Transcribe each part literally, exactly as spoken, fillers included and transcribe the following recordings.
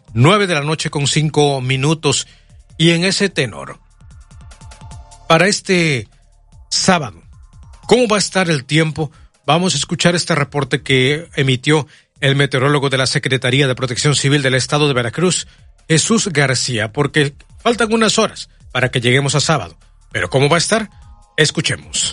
Nueve de la noche con cinco minutos. Y en ese tenor, para este sábado, ¿cómo va a estar el tiempo? Vamos a escuchar este reporte que emitió el meteorólogo de la Secretaría de Protección Civil del Estado de Veracruz, Jesús García, porque faltan unas horas para que lleguemos a sábado. Pero ¿cómo va a estar? Escuchemos.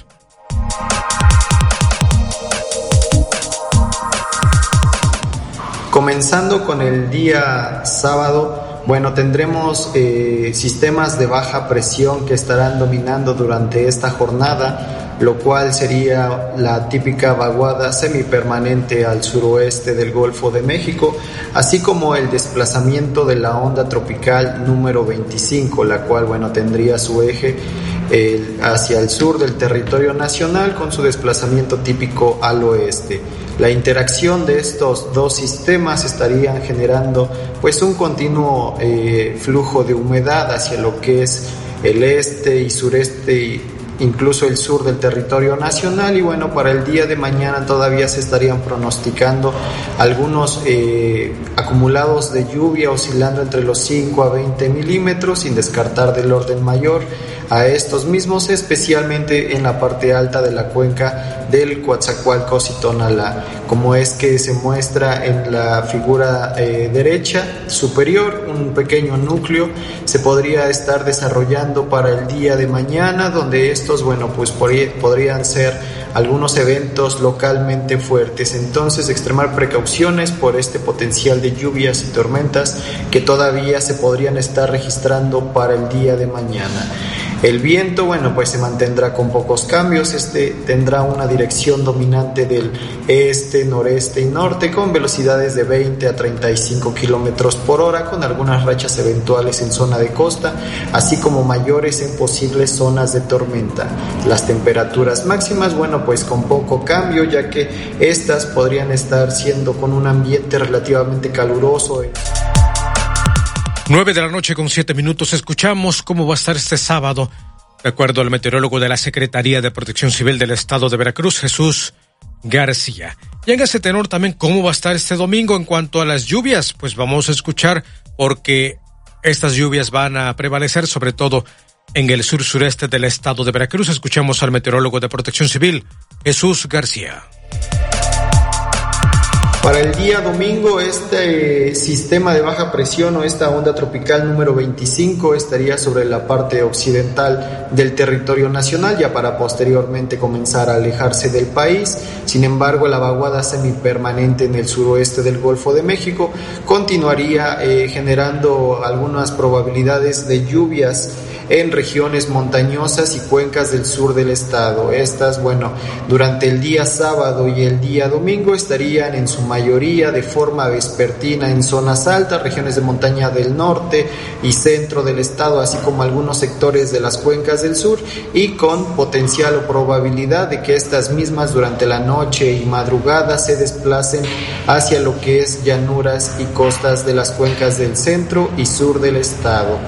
Comenzando con el día sábado, bueno, tendremos eh, sistemas de baja presión que estarán dominando durante esta jornada, lo cual sería la típica vaguada semipermanente al suroeste del Golfo de México, así como el desplazamiento de la onda tropical número veinticinco, la cual, bueno, tendría su eje eh, hacia el sur del territorio nacional con su desplazamiento típico al oeste. La interacción de estos dos sistemas estarían generando pues un continuo eh, flujo de humedad hacia lo que es el este y sureste y incluso el sur del territorio nacional. Y bueno, para el día de mañana todavía se estarían pronosticando algunos eh, acumulados de lluvia oscilando entre los cinco a veinte milímetros, sin descartar del orden mayor a estos mismos, especialmente en la parte alta de la cuenca del Coatzacoalcos y Tonalá, como es que se muestra en la figura eh, derecha superior. Un pequeño núcleo se podría estar desarrollando para el día de mañana, donde estos, bueno, pues podrían ser algunos eventos localmente fuertes. Entonces, extremar precauciones por este potencial de lluvias y tormentas que todavía se podrían estar registrando para el día de mañana. El viento, bueno, pues se mantendrá con pocos cambios. Este tendrá una dirección dominante del este, noreste y norte, con velocidades de veinte a treinta y cinco kilómetros por hora, con algunas rachas eventuales en zona de costa, así como mayores en posibles zonas de tormenta. Las temperaturas máximas, bueno, pues con poco cambio, ya que estas podrían estar siendo con un ambiente relativamente caluroso. Nueve de la noche con siete minutos. Escuchamos cómo va a estar este sábado, de acuerdo al meteorólogo de la Secretaría de Protección Civil del Estado de Veracruz, Jesús García. Y en ese tenor también cómo va a estar este domingo en cuanto a las lluvias, pues vamos a escuchar, porque estas lluvias van a prevalecer sobre todo en el sur sureste del Estado de Veracruz. Escuchamos al meteorólogo de Protección Civil, Jesús García. Para el día domingo, este sistema de baja presión o esta onda tropical número veinticinco estaría sobre la parte occidental del territorio nacional, ya para posteriormente comenzar a alejarse del país. Sin embargo, la vaguada semipermanente en el suroeste del Golfo de México continuaría eh, generando algunas probabilidades de lluvias en regiones montañosas y cuencas del sur del estado. Estas, bueno, durante el día sábado y el día domingo estarían en su mayoría de forma vespertina en zonas altas, regiones de montaña del norte y centro del estado, así como algunos sectores de las cuencas del sur, y con potencial o probabilidad de que estas mismas durante la noche y madrugada se desplacen hacia lo que es llanuras y costas de las cuencas del centro y sur del estado.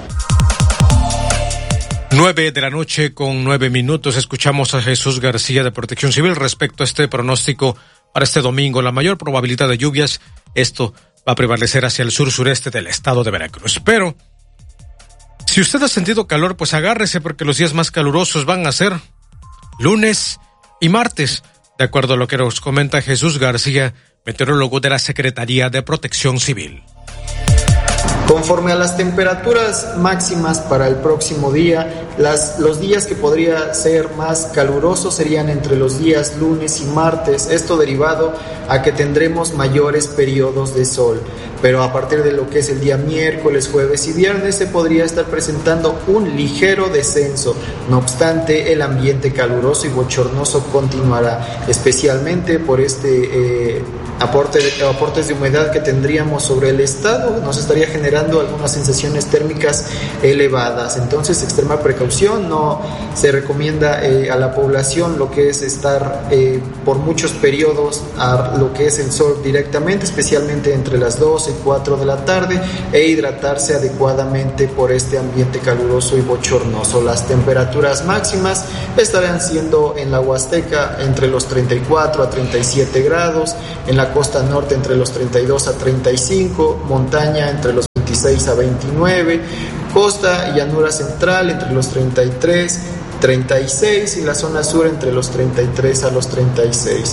Nueve de la noche con nueve minutos. Escuchamos a Jesús García de Protección Civil respecto a este pronóstico para este domingo. La mayor probabilidad de lluvias, esto va a prevalecer hacia el sur sureste del estado de Veracruz. Pero si usted ha sentido calor, pues agárrese, porque los días más calurosos van a ser lunes y martes, de acuerdo a lo que nos comenta Jesús García, meteorólogo de la Secretaría de Protección Civil. Conforme a las temperaturas máximas para el próximo día, las, los días que podría ser más calurosos serían entre los días lunes y martes, esto derivado a que tendremos mayores periodos de sol. Pero a partir de lo que es el día miércoles, jueves y viernes se podría estar presentando un ligero descenso. No obstante, el ambiente caluroso y bochornoso continuará, especialmente por este eh, aporte de, aportes de humedad que tendríamos sobre el estado. Nos estaría generando algunas sensaciones térmicas elevadas. Entonces, extrema precaución. No se recomienda eh, a la población lo que es estar eh, por muchos periodos a lo que es el sol directamente, especialmente entre las dos y cuatro de la tarde, e hidratarse adecuadamente por este ambiente caluroso y bochornoso. Las temperaturas máximas estarán siendo en la Huasteca entre los treinta y cuatro a treinta y siete grados, en la costa norte entre los treinta y dos a treinta y cinco, montaña entre los veintiséis a veintinueve, costa y llanura central entre los treinta y tres, treinta y seis y la zona sur entre los treinta y tres a los treinta y seis.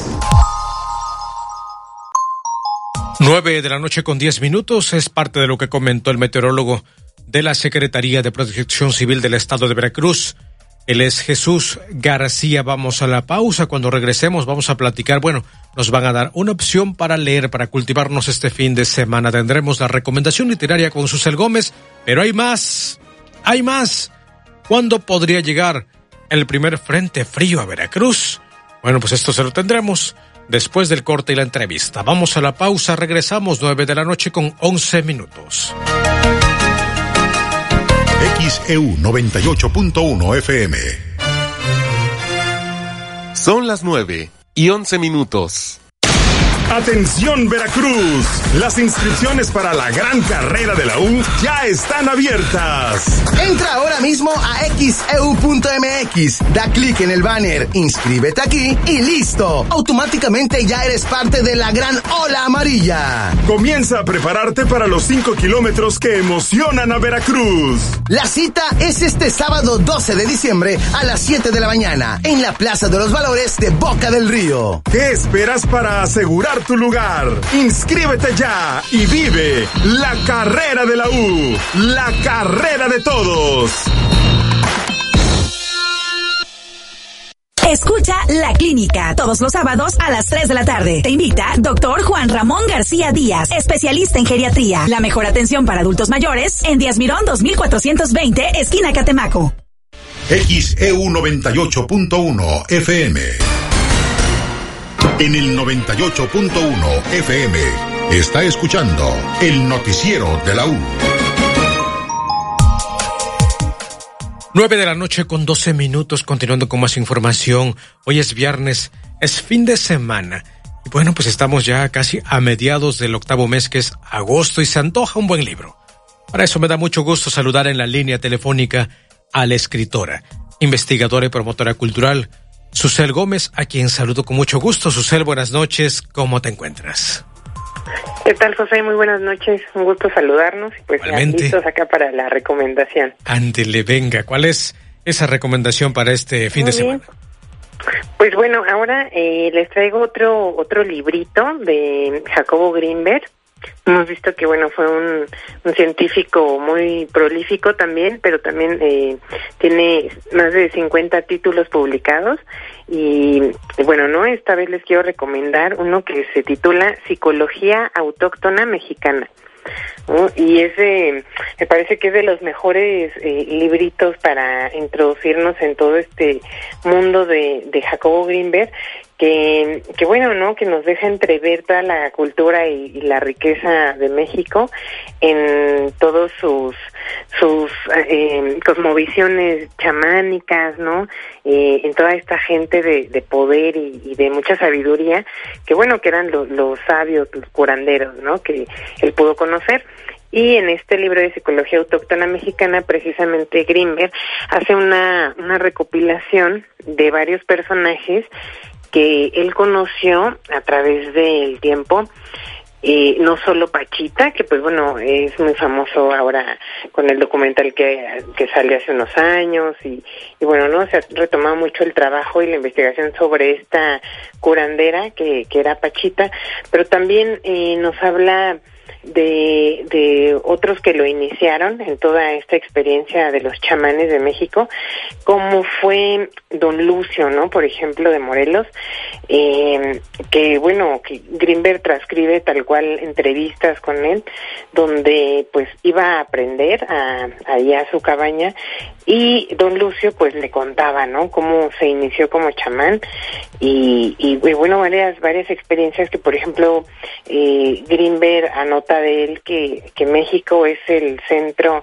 Nueve de la noche con diez minutos es parte de lo que comentó el meteorólogo de la Secretaría de Protección Civil del Estado de Veracruz. Él es Jesús García. Vamos a la pausa. Cuando regresemos vamos a platicar. Bueno, nos van a dar una opción para leer, para cultivarnos este fin de semana. Tendremos la recomendación literaria con Susel Gómez, pero hay más, hay más. ¿Cuándo podría llegar el primer frente frío a Veracruz? Bueno, pues esto se lo tendremos después del corte y la entrevista. Vamos a la pausa, regresamos nueve de la noche con once minutos. X E U noventa y ocho punto uno F M. Son las nueve y once minutos. Atención Veracruz, las inscripciones para la gran carrera de la U ya están abiertas. Entra ahora mismo a X E U punto M X, da clic en el banner, inscríbete aquí y listo. Automáticamente ya eres parte de la gran ola amarilla. Comienza a prepararte para los cinco kilómetros que emocionan a Veracruz. La cita es este sábado doce de diciembre a las siete de la mañana en la Plaza de los Valores de Boca del Río. ¿Qué esperas para asegurar tu lugar? Inscríbete ya y vive la carrera de la U, la carrera de todos. Escucha La Clínica todos los sábados a las tres de la tarde. Te invita doctor Juan Ramón García Díaz, especialista en geriatría. La mejor atención para adultos mayores en Díaz Mirón dos mil cuatrocientos veinte, esquina Catemaco. X E U noventa y ocho punto uno F M. En el noventa y ocho punto uno F M está escuchando el noticiero de la U. Nueve de la noche con doce minutos, continuando con más información. Hoy es viernes, es fin de semana. Y bueno, pues estamos ya casi a mediados del octavo mes, que es agosto, y se antoja un buen libro. Para eso me da mucho gusto saludar en la línea telefónica a la escritora, investigadora y promotora cultural, Susel Gómez, a quien saludo con mucho gusto. Susel, buenas noches, ¿cómo te encuentras? ¿Qué tal, José? Muy buenas noches, un gusto saludarnos y pues ya listos acá para la recomendación. Ándele, venga, ¿cuál es esa recomendación para este fin Muy de semana? Bien. Pues bueno, ahora eh, les traigo otro otro librito de Jacobo Grinberg. Hemos visto que, bueno, fue un, un científico muy prolífico también, pero también eh, tiene más de cincuenta títulos publicados. Y, bueno, no, esta vez les quiero recomendar uno que se titula Psicología Autóctona Mexicana. ¿no? Y ese me parece que es de los mejores eh, libritos para introducirnos en todo este mundo de, de Jacobo Grinberg, que, que bueno, ¿no? Que nos deja entrever toda la cultura y, y la riqueza de México en todos sus sus eh, cosmovisiones chamánicas, ¿no? Eh, en toda esta gente de, de poder y, y de mucha sabiduría, que bueno, que eran lo, los sabios, los curanderos, ¿no? Que él pudo conocer. Y en este libro de Psicología Autóctona Mexicana, precisamente Grinberg hace una, una recopilación de varios personajes que él conoció a través del tiempo. Eh, no solo Pachita, que pues bueno, es muy famoso ahora con el documental que, que salió hace unos años, y, y bueno, no, se ha retomado mucho el trabajo y la investigación sobre esta curandera que, que era Pachita, pero también eh, nos habla de, de otros que lo iniciaron en toda esta experiencia de los chamanes de México, como fue Don Lucio, ¿no? Por ejemplo, de Morelos, eh, que bueno, que Grinberg transcribe tal cual entrevistas con él, donde pues iba a aprender a, ahí a su cabaña, y Don Lucio pues le contaba, ¿no? Cómo se inició como chamán, y, y, y bueno, varias, varias experiencias que, por ejemplo, eh, Grinberg anota de él que, que México es el centro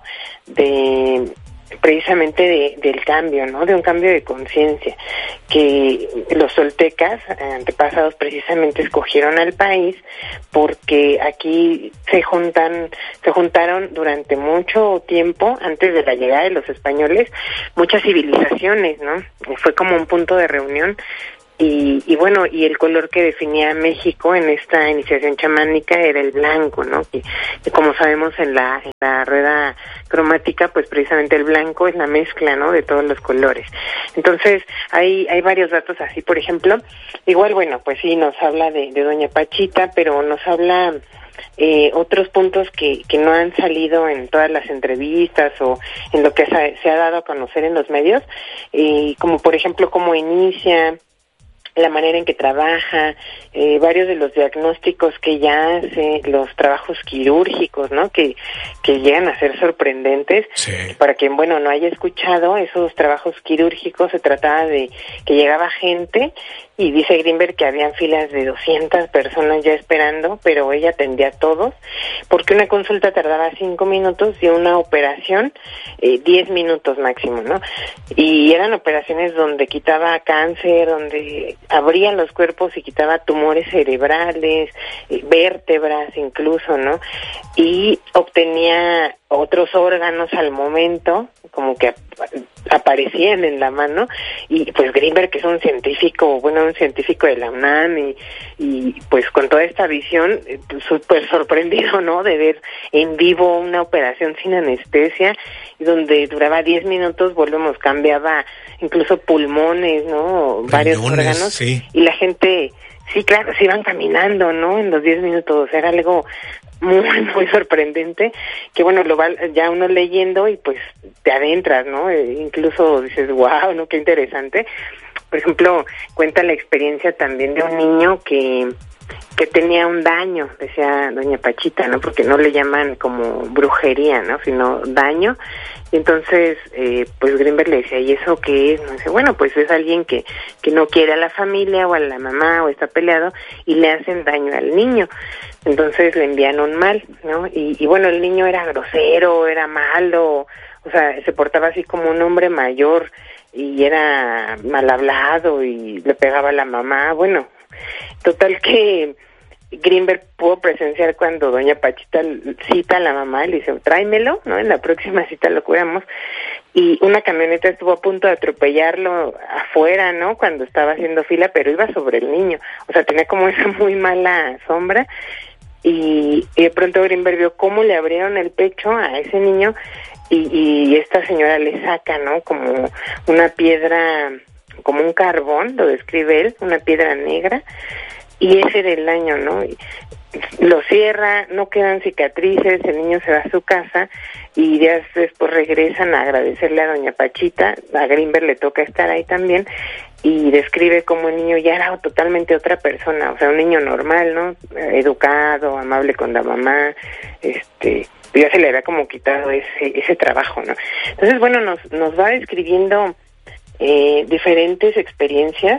de precisamente de, del cambio, ¿no? De un cambio de conciencia, que los toltecas, antepasados, precisamente escogieron al país porque aquí se juntan, se juntaron durante mucho tiempo, antes de la llegada de los españoles, muchas civilizaciones, ¿no? Fue como un punto de reunión Y, y bueno, y el color que definía a México en esta iniciación chamánica era el blanco, ¿no? Que, que como sabemos en la, en la rueda cromática, pues precisamente el blanco es la mezcla, ¿no? De todos los colores. Entonces, hay, hay varios datos así, por ejemplo, igual, bueno, pues sí, nos habla de, de Doña Pachita, pero nos habla eh, otros puntos que, que no han salido en todas las entrevistas o en lo que se, se ha dado a conocer en los medios, eh, como por ejemplo, cómo inicia, la manera en que trabaja, eh, varios de los diagnósticos que ella hace, los trabajos quirúrgicos, ¿no? Que, que llegan a ser sorprendentes. Sí. Para quien, bueno, no haya escuchado, esos trabajos quirúrgicos se trataba de que llegaba gente y dice Greenberg que habían filas de doscientas personas ya esperando, pero ella atendía a todos, porque una consulta tardaba cinco minutos y una operación eh, diez minutos máximo, ¿no? Y eran operaciones donde quitaba cáncer, donde abría los cuerpos y quitaba tumores cerebrales, eh, vértebras incluso, ¿no? Y obtenía otros órganos al momento, como que ap- aparecían en la mano, y pues Greenberg, que es un científico, bueno, un científico de la UNAM, y, y pues con toda esta visión, eh, súper sorprendido, ¿no?, de ver en vivo una operación sin anestesia, y donde duraba diez minutos, volvemos, cambiaba incluso pulmones, ¿no?, Riñones, varios órganos, sí. Y la gente, sí, claro, se iban caminando, ¿no?, en los diez minutos, era algo muy, muy sorprendente, que bueno, lo va ya uno leyendo y pues te adentras, ¿no? Eh, incluso dices, wow, ¿no? Qué interesante. Por ejemplo, cuenta la experiencia también de un niño que que tenía un daño, decía doña Pachita, ¿no? Porque no le llaman como brujería, ¿no? Sino daño. Y entonces, eh, pues Greenberg le decía, ¿y eso qué es? No dice, bueno, pues es alguien que, que no quiere a la familia o a la mamá o está peleado y le hacen daño al niño. Entonces le envían un mal, ¿no? Y, y bueno, el niño era grosero, era malo, o sea, se portaba así como un hombre mayor y era mal hablado y le pegaba a la mamá. Bueno, total que Greenberg pudo presenciar cuando doña Pachita cita a la mamá y le dice, tráemelo, ¿no? En la próxima cita lo curamos. Y una camioneta estuvo a punto de atropellarlo afuera, ¿no? Cuando estaba haciendo fila, pero iba sobre el niño. O sea, tenía como esa muy mala sombra. Y, y de pronto Greenberg vio cómo le abrieron el pecho a ese niño y, y esta señora le saca, ¿no? Como una piedra, como un carbón, lo describe él, una piedra negra. Y ese era el daño, ¿no? Y lo cierra, no quedan cicatrices, el niño se va a su casa y días después regresan a agradecerle a doña Pachita. A Greenberg le toca estar ahí también y describe cómo el niño ya era totalmente otra persona, o sea, un niño normal, ¿no? Educado, amable con la mamá, este, ya se le había como quitado ese ese trabajo, ¿no? Entonces, bueno, nos nos va describiendo eh, diferentes experiencias.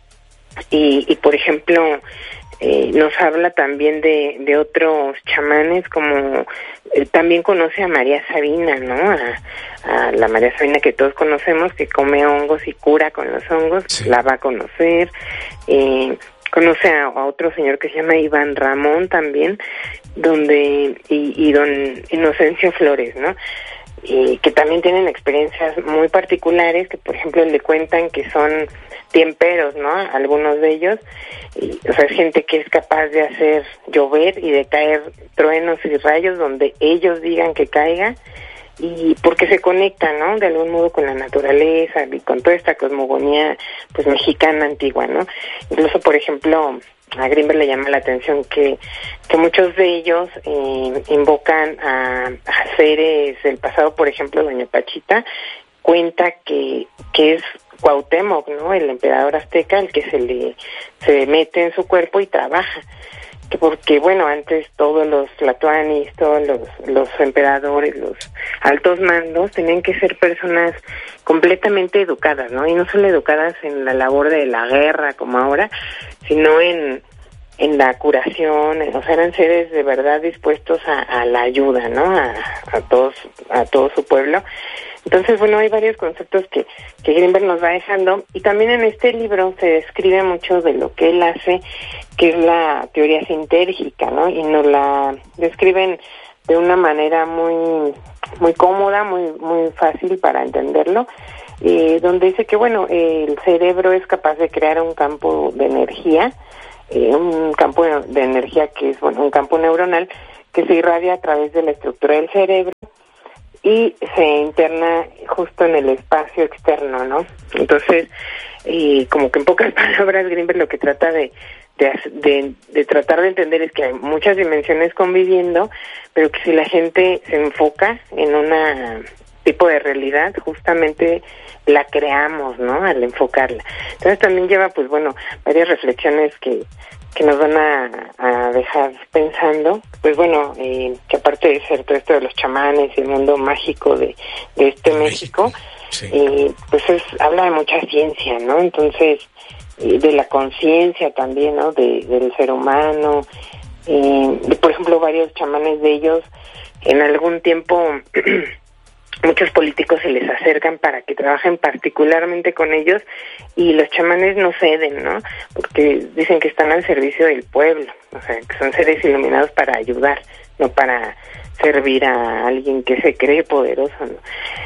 Y, y por ejemplo, eh, nos habla también de, de otros chamanes, como eh, también conoce a María Sabina, ¿no? A, a la María Sabina que todos conocemos, que come hongos y cura con los hongos, sí. La va a conocer. Eh, conoce a, a otro señor que se llama Iván Ramón también, donde y, y don Inocencio Flores, ¿no? Y que también tienen experiencias muy particulares, que por ejemplo le cuentan que son tiemperos, ¿no? Algunos de ellos, y, o sea, es gente que es capaz de hacer llover y de caer truenos y rayos donde ellos digan que caiga, y porque se conectan, ¿no? De algún modo con la naturaleza y con toda esta cosmogonía, pues, mexicana antigua, ¿no? Incluso, por ejemplo, a Greenberg le llama la atención que, que muchos de ellos eh, invocan a, a seres del pasado. Por ejemplo, doña Pachita cuenta que, que es Cuauhtémoc, ¿no? El emperador azteca, el que se le se mete en su cuerpo y trabaja. Que porque, bueno, antes todos los tlatoanis, todos los, los emperadores, los altos mandos tenían que ser personas completamente educadas, ¿no? Y no solo educadas en la labor de la guerra como ahora, sino en en la curación, o sea, eran seres de verdad dispuestos a, a la ayuda, ¿no? A, a todos, a todo su pueblo. Entonces, bueno, hay varios conceptos que, que Greenberg nos va dejando, y también en este libro se describe mucho de lo que él hace, que es la teoría sintérgica, ¿no? Y nos la describen de una manera muy, muy cómoda, muy, muy fácil para entenderlo. eh, donde dice que, bueno, eh, el cerebro es capaz de crear un campo de energía, eh, un campo de energía que es, bueno, un campo neuronal que se irradia a través de la estructura del cerebro y se interna justo en el espacio externo, ¿no? Entonces, eh, como que en pocas palabras, Greenberg lo que trata de De, de, de tratar de entender es que hay muchas dimensiones conviviendo, pero que si la gente se enfoca en un tipo de realidad, justamente la creamos, ¿no?, al enfocarla. Entonces también lleva, pues bueno, varias reflexiones que, que nos van a, a dejar pensando, pues bueno, eh, que aparte de ser todo esto de los chamanes y el mundo mágico de, de este México, sí. eh, pues es, habla de mucha ciencia, ¿no? Entonces, de la conciencia también, ¿no?, de, del ser humano. Eh, de, por ejemplo, varios chamanes de ellos, en algún tiempo, muchos políticos se les acercan para que trabajen particularmente con ellos y los chamanes no ceden, ¿no?, porque dicen que están al servicio del pueblo, o sea, que son seres iluminados para ayudar, no para servir a alguien que se cree poderoso, ¿no?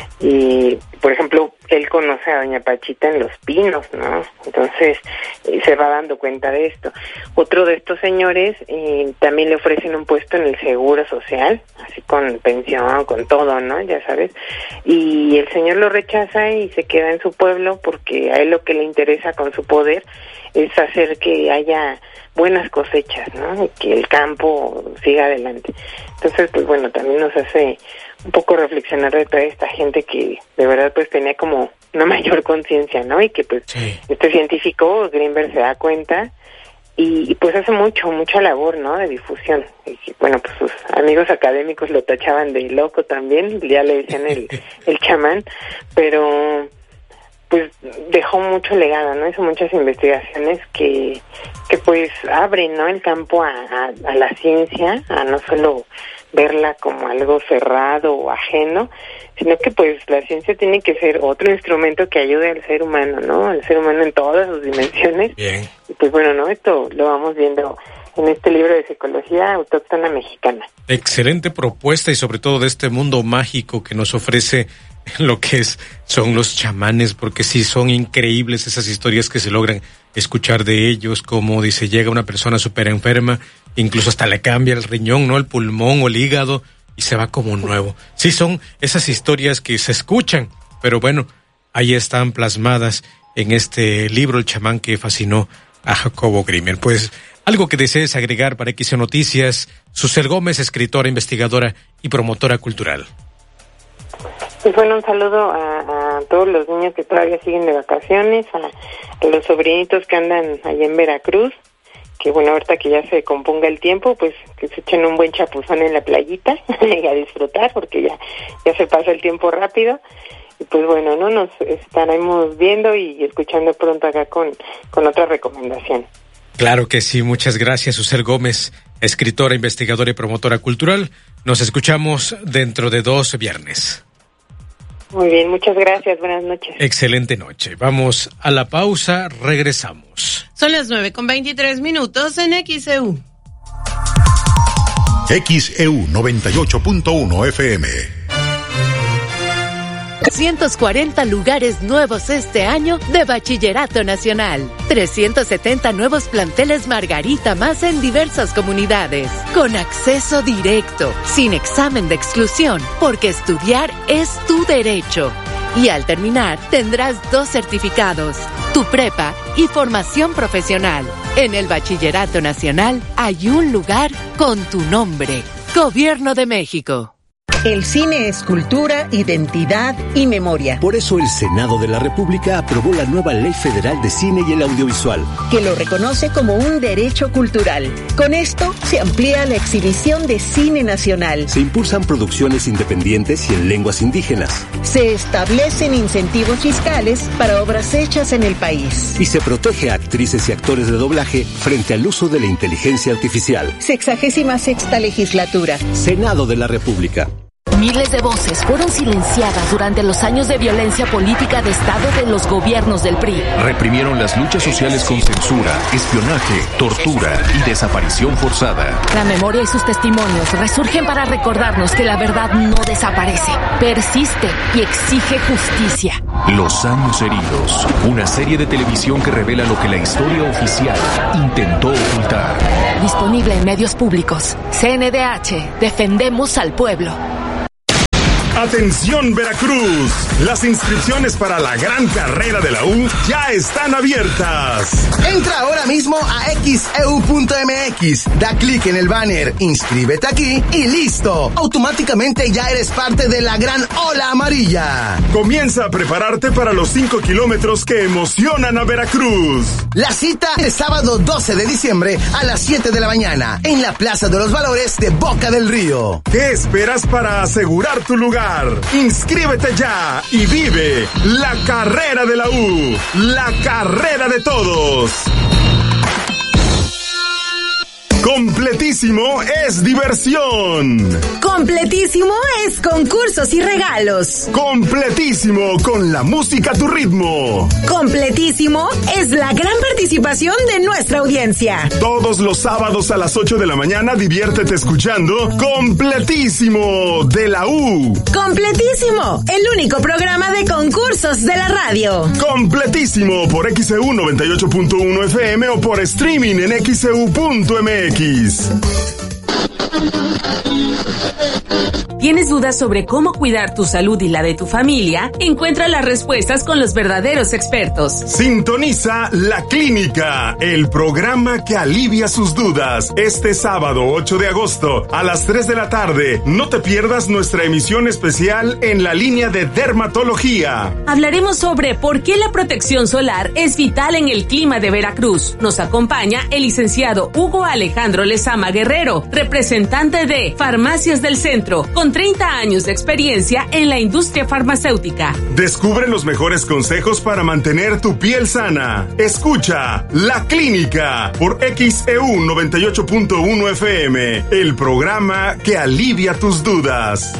Y, por ejemplo, él conoce a doña Pachita en Los Pinos, ¿no? Entonces, eh, se va dando cuenta de esto. Otro de estos señores eh, también le ofrecen un puesto en el Seguro Social, así con pensión, con todo, ¿no? Ya sabes. Y el señor lo rechaza y se queda en su pueblo porque a él lo que le interesa con su poder es hacer que haya buenas cosechas, ¿no?, y que el campo siga adelante. Entonces, pues bueno, también nos hace un poco reflexionar de toda esta gente que de verdad pues tenía como una mayor conciencia, ¿no? Y que pues sí. Este científico, Greenberg, se da cuenta y, y pues hace mucho, mucha labor, ¿no?, de difusión. Y que, bueno, pues sus amigos académicos lo tachaban de loco también, ya le decían el, el chamán, pero pues dejó mucho legado, ¿no? Hizo muchas investigaciones que, que pues abren, ¿no?, el campo a, a, a la ciencia, a no solo verla como algo cerrado o ajeno, sino que pues la ciencia tiene que ser otro instrumento que ayude al ser humano, ¿no?, al ser humano en todas sus dimensiones. Bien. Y pues bueno, ¿no?, esto lo vamos viendo en este libro de Psicología Autóctona Mexicana. Excelente propuesta y sobre todo de este mundo mágico que nos ofrece lo que es son los chamanes, porque sí son increíbles esas historias que se logran escuchar de ellos, como dice, llega una persona súper enferma, incluso hasta le cambia el riñón, ¿no?, el pulmón o el hígado y se va como nuevo. Sí, son esas historias que se escuchan, pero bueno, ahí están plasmadas en este libro, El chamán que fascinó a Jacobo Grimmer. Pues algo que desees agregar para X Noticias, Susel Gómez, escritora, investigadora y promotora cultural. Pues bueno, un saludo a, a todos los niños que todavía siguen de vacaciones, a, a los sobrinitos que andan allá en Veracruz, que bueno, ahorita que ya se componga el tiempo, pues que se echen un buen chapuzón en la playita y a disfrutar, porque ya, ya se pasa el tiempo rápido. Y pues bueno, no nos estaremos viendo y escuchando pronto acá con, con otra recomendación. Claro que sí, muchas gracias, Susel Gómez, escritora, investigadora y promotora cultural. Nos escuchamos dentro de dos viernes. Muy bien, muchas gracias, buenas noches. Excelente noche. Vamos a la pausa, regresamos. Son las nueve con veintitrés minutos en X E U. X E U noventa y ocho punto uno F M. trescientos cuarenta lugares nuevos este año de Bachillerato Nacional. trescientos setenta nuevos planteles Margarita más en diversas comunidades. Con acceso directo, sin examen de exclusión, porque estudiar es tu derecho. Y al terminar, tendrás dos certificados, tu prepa y formación profesional. En el Bachillerato Nacional hay un lugar con tu nombre. Gobierno de México. El cine es cultura, identidad y memoria. Por eso el Senado de la República aprobó la nueva Ley Federal de Cine y el Audiovisual, que lo reconoce como un derecho cultural. Con esto se amplía la exhibición de cine nacional. Se impulsan producciones independientes y en lenguas indígenas. Se establecen incentivos fiscales para obras hechas en el país. Y se protege a actrices y actores de doblaje frente al uso de la inteligencia artificial. Sexagésima sexta legislatura. Senado de la República. Miles de voces fueron silenciadas durante los años de violencia política de Estado de los gobiernos del P R I. Reprimieron las luchas sociales con censura, espionaje, tortura y desaparición forzada. La memoria y sus testimonios resurgen para recordarnos que la verdad no desaparece, persiste y exige justicia. Los años heridos, una serie de televisión que revela lo que la historia oficial intentó ocultar. Disponible en medios públicos. C N D H, defendemos al pueblo. Atención Veracruz, las inscripciones para la gran carrera de la U ya están abiertas. Entra ahora mismo a X E U punto M X, da clic en el banner, inscríbete aquí y listo. Automáticamente ya eres parte de la gran ola amarilla. Comienza a prepararte para los cinco kilómetros que emocionan a Veracruz. La cita es sábado doce de diciembre a las siete de la mañana en la Plaza de los Valores de Boca del Río. ¿Qué esperas para asegurar tu lugar? Inscríbete ya y vive la carrera de la U, la carrera de todos. Completísimo es diversión. Completísimo es concursos y regalos. Completísimo con la música a tu ritmo. Completísimo es la gran participación de nuestra audiencia. Todos los sábados a las ocho de la mañana diviértete escuchando Completísimo de la U. Completísimo, el único programa de concursos de la radio. Completísimo por X E U noventa y ocho punto uno F M o por streaming en X E U punto M X. ¿Tienes dudas sobre cómo cuidar tu salud y la de tu familia? Encuentra las respuestas con los verdaderos expertos. Sintoniza La Clínica, el programa que alivia sus dudas. Este sábado ocho de agosto a las tres de la tarde. No te pierdas nuestra emisión especial en la línea de dermatología. Hablaremos sobre por qué la protección solar es vital en el clima de Veracruz. Nos acompaña el licenciado Hugo Alejandro Lezama Guerrero, representante de Farmacias del Centro, con treinta años de experiencia en la industria farmacéutica. Descubre los mejores consejos para mantener tu piel sana. Escucha La Clínica por X E U noventa y ocho punto uno F M, el programa que alivia tus dudas.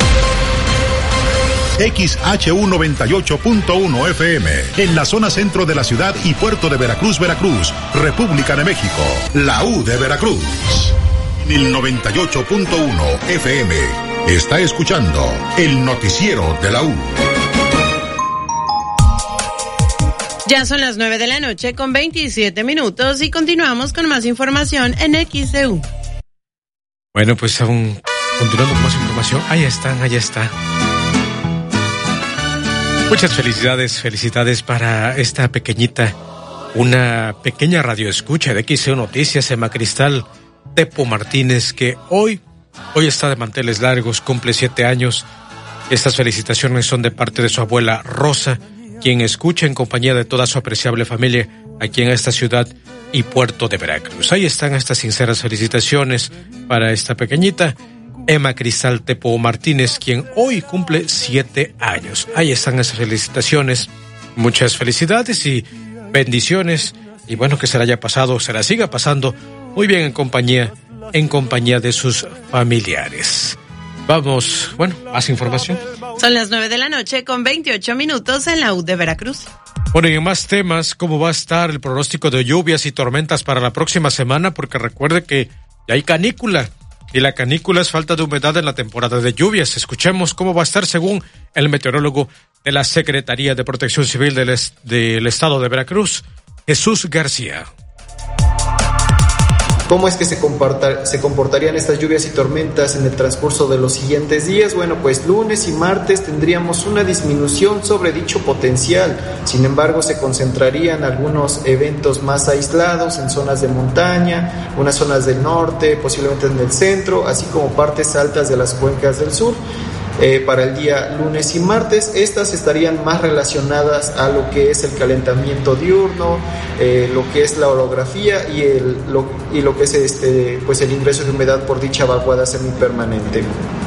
X H U noventa y ocho punto uno F M, en la zona centro de la ciudad y puerto de Veracruz, Veracruz, República de México, la U de Veracruz. El noventa y ocho punto uno F M está escuchando el noticiero de la U. Ya son las nueve de la noche con veintisiete minutos y continuamos con más información en X E U. Bueno, pues aún continuando con más información. Ahí están, ahí está. Muchas felicidades, felicidades para esta pequeñita, una pequeña radioescucha de X E U Noticias, Emma Cristal Tepo Martínez, que hoy, hoy está de manteles largos, cumple siete años. Estas felicitaciones son de parte de su abuela Rosa, quien escucha en compañía de toda su apreciable familia aquí en esta ciudad y puerto de Veracruz. Ahí están estas sinceras felicitaciones para esta pequeñita Emma Cristal Tepo Martínez, quien hoy cumple siete años. Ahí están esas felicitaciones. Muchas felicidades y bendiciones. Y bueno, que se la haya pasado, se la siga pasando muy bien en compañía, en compañía de sus familiares. Vamos, bueno, más información. Son las nueve de la noche con veintiocho minutos en la U de Veracruz. Bueno, y en más temas, ¿cómo va a estar el pronóstico de lluvias y tormentas para la próxima semana? Porque recuerde que ya hay canícula. Y la canícula es falta de humedad en la temporada de lluvias. Escuchemos cómo va a estar según el meteorólogo de la Secretaría de Protección Civil del, est- del Estado de Veracruz, Jesús García. ¿Cómo es que se, comporta, se comportarían estas lluvias y tormentas en el transcurso de los siguientes días? Bueno, pues lunes y martes tendríamos una disminución sobre dicho potencial. Sin embargo, se concentrarían algunos eventos más aislados en zonas de montaña, unas zonas del norte, posiblemente en el centro, así como partes altas de las cuencas del sur. Eh, para el día lunes y martes, estas estarían más relacionadas a lo que es el calentamiento diurno, eh, lo que es la orografía y, el, lo, y lo que es este, pues el ingreso de humedad por dicha vaguada semipermanente.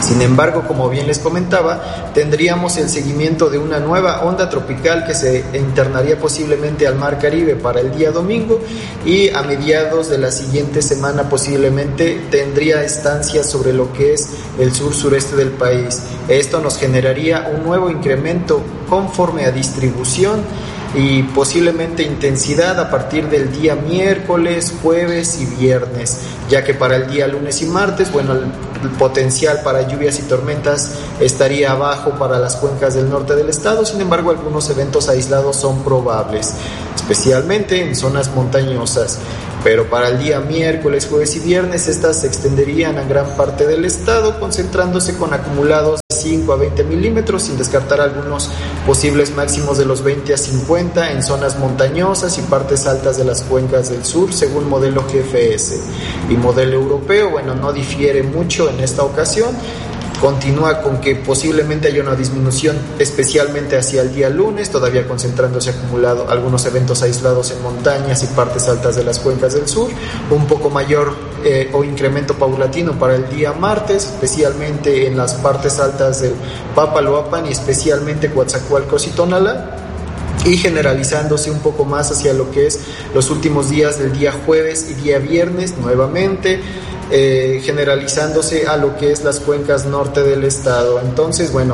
Sin embargo, como bien les comentaba, tendríamos el seguimiento de una nueva onda tropical que se internaría posiblemente al Mar Caribe para el día domingo, y a mediados de la siguiente semana posiblemente tendría estancia sobre lo que es el sur sureste del país. Esto nos generaría un nuevo incremento conforme a distribución y posiblemente intensidad a partir del día miércoles, jueves y viernes, ya que para el día lunes y martes, bueno, el, el potencial para lluvias y tormentas estaría bajo para las cuencas del norte del estado. Sin embargo, algunos eventos aislados son probables, especialmente en zonas montañosas. Pero para el día miércoles, jueves y viernes, estas se extenderían a gran parte del estado, concentrándose con acumulados de cinco a veinte milímetros, sin descartar algunos posibles máximos de los veinte a cincuenta en zonas montañosas y partes altas de las cuencas del sur, según modelo G F S. Y modelo europeo, bueno, no difiere mucho en esta ocasión. Continúa con que posiblemente haya una disminución, especialmente hacia el día lunes, todavía concentrándose acumulado algunos eventos aislados en montañas y partes altas de las cuencas del sur, un poco mayor eh, o incremento paulatino para el día martes, especialmente en las partes altas del Papaloapan y especialmente Coatzacoalcos y Tonalá, y generalizándose un poco más hacia lo que es los últimos días del día jueves y día viernes nuevamente, eh, generalizándose a lo que es las cuencas norte del estado. Entonces, bueno,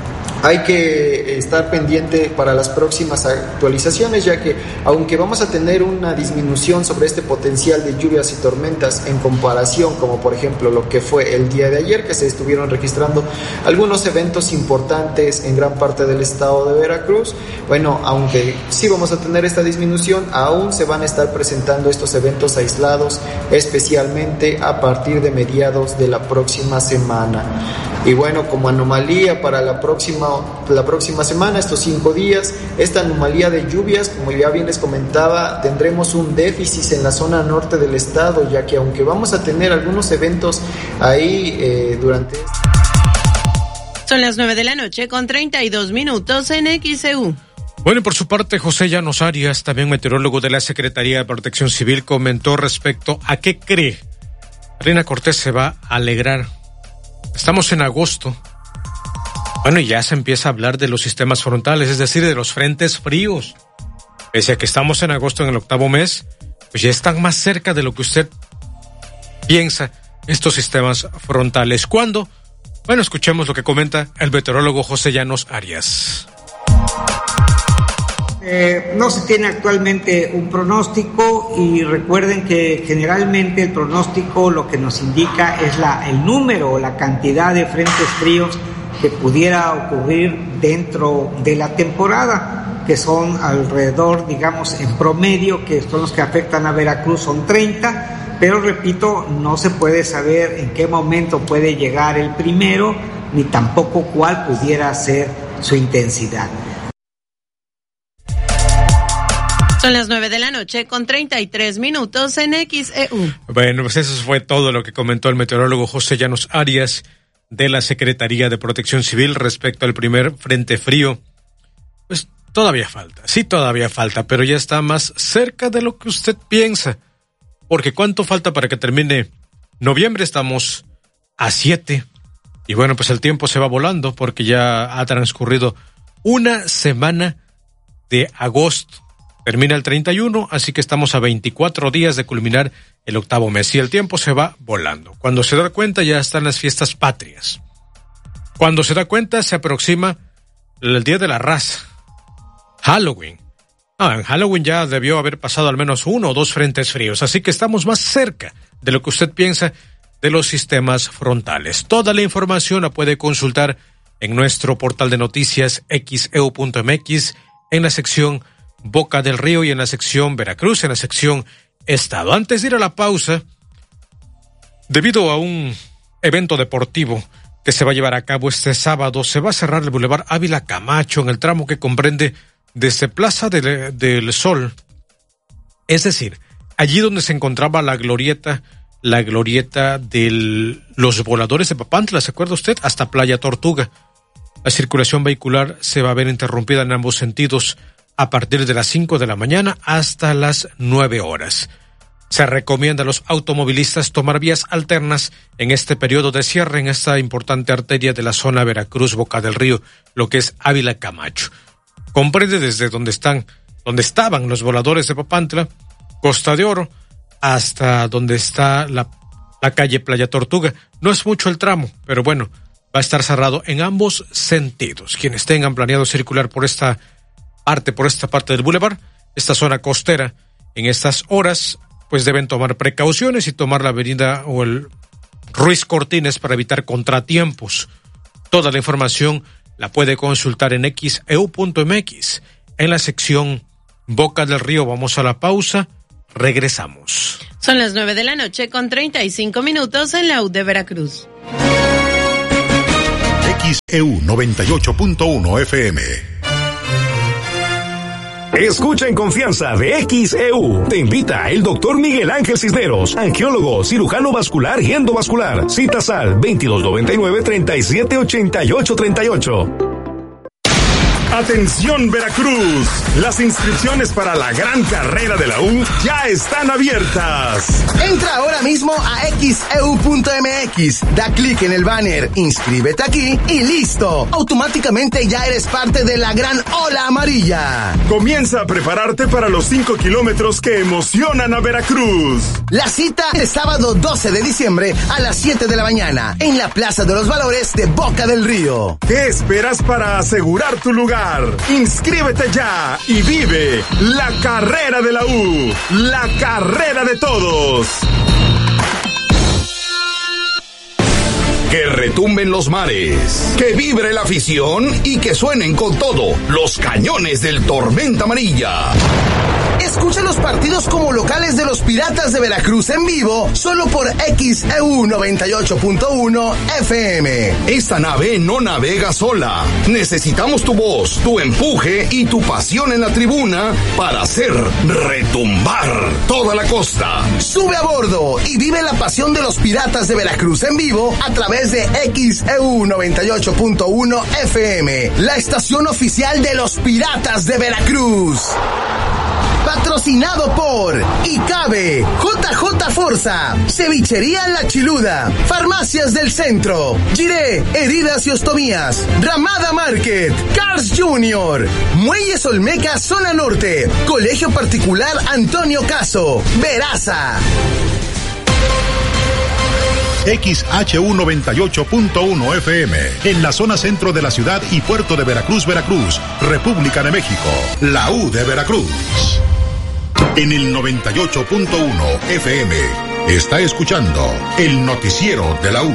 hay que estar pendiente para las próximas actualizaciones, ya que aunque vamos a tener una disminución sobre este potencial de lluvias y tormentas en comparación, como por ejemplo lo que fue el día de ayer, que se estuvieron registrando algunos eventos importantes en gran parte del estado de Veracruz, bueno, aunque sí vamos a tener esta disminución, aún se van a estar presentando estos eventos aislados, especialmente a partir de mediados de la próxima semana. Y bueno, como anomalía para la próxima la próxima semana, estos cinco días, esta anomalía de lluvias, como ya bien les comentaba, tendremos un déficit en la zona norte del estado, ya que aunque vamos a tener algunos eventos ahí eh, durante... Son las nueve de la noche con treinta y dos minutos en X E U. Bueno, y por su parte, José Llanos Arias, también meteorólogo de la Secretaría de Protección Civil, comentó respecto a qué cree. Reina Cortés se va a alegrar. Estamos en agosto. Bueno, y ya se empieza a hablar de los sistemas frontales, es decir, de los frentes fríos. Pese a que estamos en agosto en el octavo mes, pues ya están más cerca de lo que usted piensa estos sistemas frontales. ¿Cuándo? Bueno, escuchemos lo que comenta el meteorólogo José Llanos Arias. Eh, no se tiene actualmente un pronóstico, y recuerden que generalmente el pronóstico lo que nos indica es la, el número o la cantidad de frentes fríos que pudiera ocurrir dentro de la temporada, que son alrededor, digamos, en promedio, que son los que afectan a Veracruz, son treinta, pero repito, no se puede saber en qué momento puede llegar el primero, ni tampoco cuál pudiera ser su intensidad. Son las nueve de la noche con treinta y tres minutos en X E U. Bueno, pues eso fue todo lo que comentó el meteorólogo José Llanos Arias de la Secretaría de Protección Civil respecto al primer frente frío. Pues todavía falta, sí todavía falta, pero ya está más cerca de lo que usted piensa. Porque ¿cuánto falta para que termine noviembre? Estamos a siete. Y bueno, pues el tiempo se va volando porque ya ha transcurrido una semana de agosto. Termina el treinta y uno, así que estamos a veinticuatro días de culminar el octavo mes y el tiempo se va volando. Cuando se da cuenta ya están las fiestas patrias. Cuando se da cuenta se aproxima el Día de la Raza, Halloween. No, en Halloween ya debió haber pasado al menos uno o dos frentes fríos, así que estamos más cerca de lo que usted piensa de los sistemas frontales. Toda la información la puede consultar en nuestro portal de noticias X E U punto M X, en la sección Boca del Río y en la sección Veracruz, en la sección Estado. Antes de ir a la pausa, debido a un evento deportivo que se va a llevar a cabo este sábado, se va a cerrar el Boulevard Ávila Camacho en el tramo que comprende desde Plaza del, del Sol, es decir, allí donde se encontraba la glorieta, la glorieta de los voladores de Papantla, ¿se acuerda usted? Hasta Playa Tortuga. La circulación vehicular se va a ver interrumpida en ambos sentidos a partir de las cinco de la mañana hasta las nueve horas. Se recomienda a los automovilistas tomar vías alternas en este periodo de cierre en esta importante arteria de la zona Veracruz-Boca del Río, lo que es Ávila Camacho. Comprende desde donde están, donde estaban los voladores de Papantla, Costa de Oro, hasta donde está la, la calle Playa Tortuga. No es mucho el tramo, pero bueno, va a estar cerrado en ambos sentidos. Quienes tengan planeado circular por esta parte, por esta parte del bulevar, esta zona costera, en estas horas, pues deben tomar precauciones y tomar la avenida o el Ruiz Cortines para evitar contratiempos. Toda la información la puede consultar en x e u punto m x. En la sección Boca del Río vamos a la pausa, regresamos. Son las nueve de la noche con treinta y cinco minutos en la U de Veracruz. X E U noventa y ocho punto uno F M. Escucha en confianza de X E U. Te invita el doctor Miguel Ángel Cisneros, angiólogo, cirujano vascular y endovascular. Citas al veintidós noventa y nueve, treinta y siete, ochenta y ocho, treinta y ocho. Atención Veracruz, las inscripciones para la gran carrera de la U ya están abiertas. Entra ahora mismo a x e u punto m x, da clic en el banner, inscríbete aquí y listo. Automáticamente ya eres parte de la gran ola amarilla. Comienza a prepararte para los cinco kilómetros que emocionan a Veracruz. La cita es sábado doce de diciembre a las siete de la mañana en la Plaza de los Valores de Boca del Río. ¿Qué esperas para asegurar tu lugar? Inscríbete ya y vive la carrera de la U, la carrera de todos. Que retumben los mares, que vibre la afición y que suenen con todo los cañones del Tormenta Amarilla. Escucha los partidos como locales de los Piratas de Veracruz en vivo, solo por X E U noventa y ocho punto uno F M. Esta nave no navega sola. Necesitamos tu voz, tu empuje y tu pasión en la tribuna para hacer retumbar toda la costa. Sube a bordo y vive la pasión de los Piratas de Veracruz en vivo a través de X E U noventa y ocho punto uno F M, la estación oficial de los Piratas de Veracruz. Patrocinado por Icabe, J J Forza, Cevichería La Chiluda, Farmacias del Centro, Giré, Heridas y Ostomías, Ramada Market, Cars Junior, Muelles Olmeca Zona Norte, Colegio Particular Antonio Caso, Veraza. X H U noventa y ocho punto uno F M, en la zona centro de la ciudad y puerto de Veracruz, Veracruz, República de México, la U de Veracruz. En el noventa y ocho punto uno F M, está escuchando el noticiero de la U.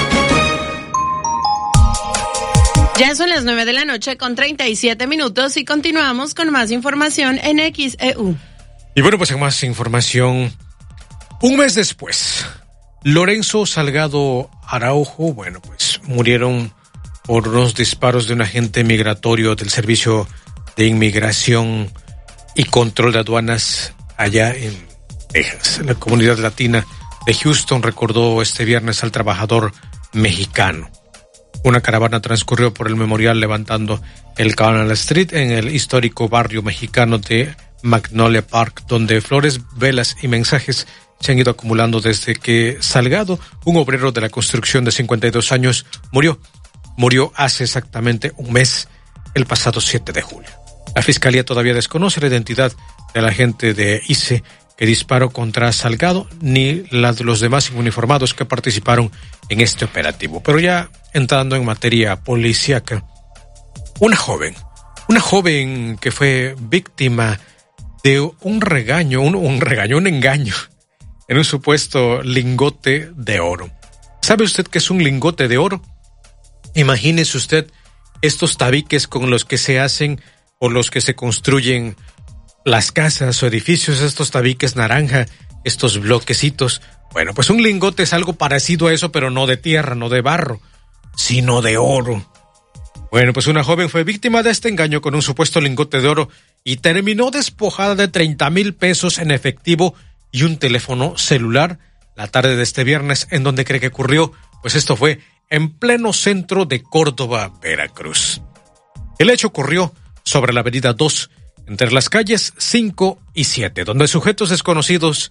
Ya son las nueve de la noche con treinta y siete minutos y continuamos con más información en X E U. Y bueno, pues en más información, un mes después, Lorenzo Salgado Araujo, bueno, pues murieron por unos disparos de un agente migratorio del Servicio de Inmigración y Control de Aduanas allá en Texas. La comunidad latina de Houston recordó este viernes al trabajador mexicano. Una caravana transcurrió por el memorial levantando el Canal Street en el histórico barrio mexicano de Magnolia Park, donde flores, velas y mensajes se han ido acumulando desde que Salgado, un obrero de la construcción de cincuenta y dos años, murió. Murió hace exactamente un mes, el pasado siete de julio. La Fiscalía todavía desconoce la identidad del agente de I C E que disparó contra Salgado, ni la de los demás uniformados que participaron en este operativo. Pero ya entrando en materia policíaca, una joven, una joven que fue víctima de un regaño, un, un regaño, un engaño, en un supuesto lingote de oro. ¿Sabe usted qué es un lingote de oro? Imagínese usted estos tabiques con los que se hacen o los que se construyen las casas o edificios, estos tabiques naranja, estos bloquecitos. Bueno, pues un lingote es algo parecido a eso, pero no de tierra, no de barro, sino de oro. Bueno, pues una joven fue víctima de este engaño con un supuesto lingote de oro y terminó despojada de treinta mil pesos en efectivo y un teléfono celular la tarde de este viernes. ¿En dónde cree que ocurrió? Pues esto fue en pleno centro de Córdoba, Veracruz. El hecho ocurrió sobre la avenida dos, entre las calles cinco y siete, donde sujetos desconocidos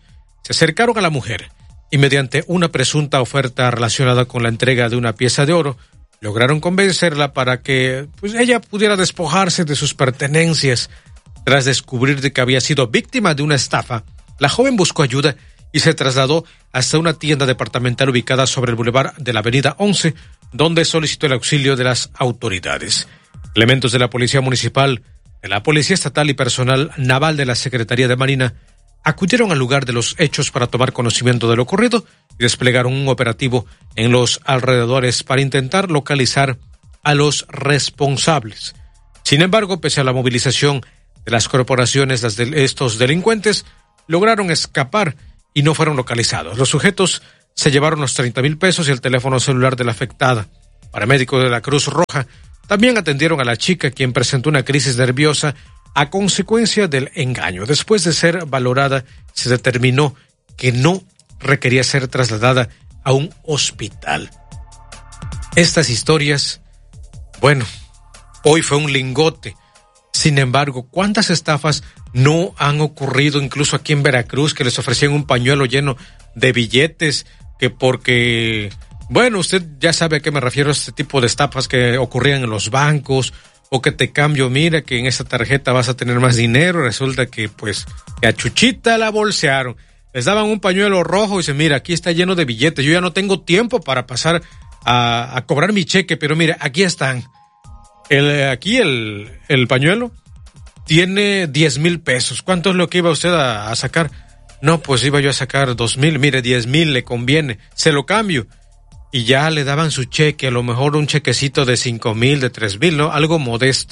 se acercaron a la mujer y mediante una presunta oferta relacionada con la entrega de una pieza de oro, lograron convencerla para que pues, ella pudiera despojarse de sus pertenencias. Tras descubrir de que había sido víctima de una estafa, la joven buscó ayuda y se trasladó hasta una tienda departamental ubicada sobre el bulevar de la avenida once, donde solicitó el auxilio de las autoridades. Elementos de la Policía Municipal, de la Policía Estatal y personal naval de la Secretaría de Marina acudieron al lugar de los hechos para tomar conocimiento de lo ocurrido y desplegaron un operativo en los alrededores para intentar localizar a los responsables. Sin embargo, pese a la movilización de las corporaciones, las de estos delincuentes lograron escapar y no fueron localizados. Los sujetos se llevaron los treinta mil pesos y el teléfono celular de la afectada. Paramédicos de la Cruz Roja también atendieron a la chica, quien presentó una crisis nerviosa a consecuencia del engaño. Después de ser valorada, se determinó que no requería ser trasladada a un hospital. Estas historias, bueno, hoy fue un lingote. Sin embargo, ¿cuántas estafas no han ocurrido incluso aquí en Veracruz, que les ofrecían un pañuelo lleno de billetes, que porque, bueno, usted ya sabe a qué me refiero, a este tipo de estafas que ocurrían en los bancos, o que te cambio, mira que en esa tarjeta vas a tener más dinero, resulta que pues que a Chuchita la bolsearon, les daban un pañuelo rojo y dice, mira, aquí está lleno de billetes, yo ya no tengo tiempo para pasar a, a cobrar mi cheque, pero mira, aquí están. El, aquí el, el pañuelo tiene diez mil pesos. ¿Cuánto es lo que iba usted a, a sacar? No, pues iba yo a sacar dos mil. Mire, diez mil le conviene. Se lo cambio. Y ya le daban su cheque, a lo mejor un chequecito de cinco mil, de tres mil, ¿no? Algo modesto.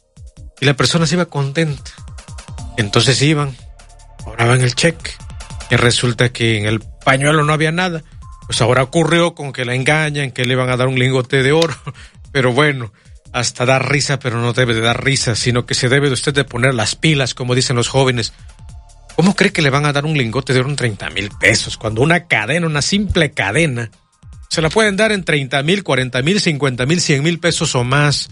Y la persona se iba contenta. Entonces iban, cobraban el cheque. Y resulta que en el pañuelo no había nada. Pues ahora ocurrió con que la engañan, que le iban a dar un lingote de oro. Pero bueno, hasta da risa, pero no debe de dar risa, sino que se debe de usted de poner las pilas, como dicen los jóvenes. ¿Cómo cree que le van a dar un lingote de oro en treinta mil pesos? Cuando una cadena, una simple cadena, se la pueden dar en treinta mil, cuarenta mil, cincuenta mil, cien mil pesos o más.